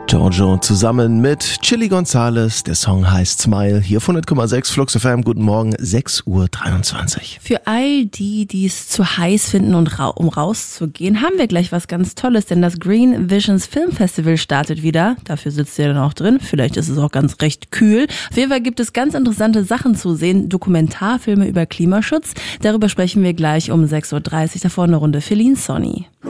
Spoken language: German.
Giorgio zusammen mit Chili Gonzales. Der Song heißt Smile. Hier von 100,6 Flux FM. Guten Morgen, 6:23 Uhr. Für all die, die es zu heiß finden und um rauszugehen, haben wir gleich was ganz Tolles, denn das Green Visions Film Festival startet wieder. Dafür sitzt ihr dann auch drin. Vielleicht ist es auch ganz recht kühl. Auf jeden Fall gibt es ganz interessante Sachen zu sehen. Dokumentarfilme über Klimaschutz. Darüber sprechen wir gleich um 6:30 Uhr. Davor eine Runde Feline Sonny.